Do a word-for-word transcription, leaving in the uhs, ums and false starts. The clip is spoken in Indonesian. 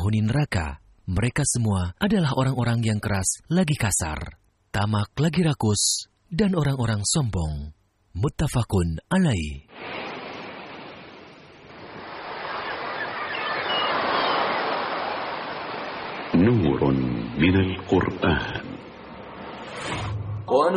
penghuni neraka. Mereka semua adalah orang-orang yang keras lagi kasar, tamak lagi rakus, dan orang-orang sombong. Muttafaqun alaih. نور من القرآن